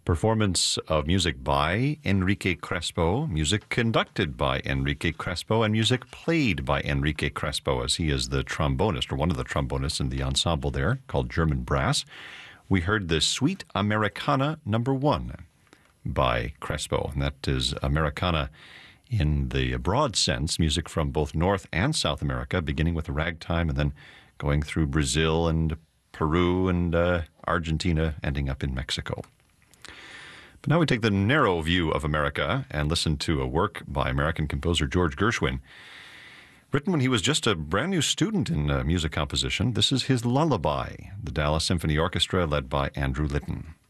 Performance of music by Enrique Crespo, music conducted by Enrique Crespo, and music played by Enrique Crespo, as he is the trombonist, or one of the trombonists in the ensemble there, called German Brass. We heard the Suite Americana No. 1 by Crespo, and that is Americana in the broad sense, music from both North and South America, beginning with the ragtime and then going through Brazil and Peru and Argentina, ending up in Mexico. But now we take the narrow view of America and listen to a work by American composer George Gershwin, written when he was just a brand new student in music composition. This is his Lullaby, the Dallas Symphony Orchestra led by Andrew Litton.